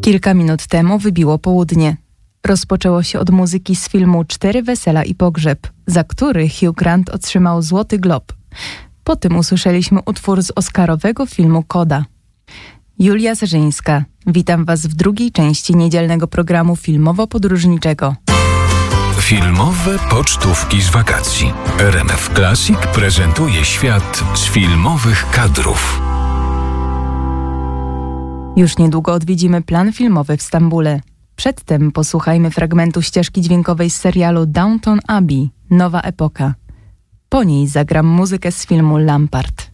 Kilka minut temu wybiło południe. Rozpoczęło się od muzyki z filmu 4 wesela i pogrzeb, za który Hugh Grant otrzymał Złoty Glob. Po tym usłyszeliśmy utwór z oscarowego filmu Koda. Julia Sarzyńska. Witam Was w drugiej części niedzielnego programu filmowo-podróżniczego. Filmowe pocztówki z wakacji. RMF Classic prezentuje świat z filmowych kadrów. Już niedługo odwiedzimy plan filmowy w Stambule. Przedtem posłuchajmy fragmentu ścieżki dźwiękowej z serialu Downton Abbey – Nowa epoka. Po niej zagram muzykę z filmu Lampart.